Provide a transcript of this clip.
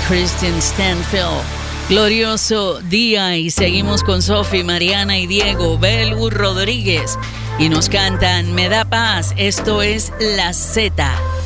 Christian Stanfield. Glorioso día, y seguimos con Sofi, Mariana y Diego, Belu Rodríguez, y nos cantan Me da paz. Esto es La Z.